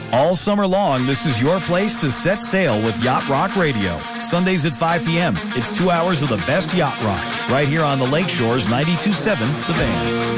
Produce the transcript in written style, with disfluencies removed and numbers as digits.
All summer long, this is your place to set sail with Yacht Rock Radio. Sundays at 5 p.m. It's 2 hours of the best yacht rock right here on the Lakeshore's 92.7 The Van.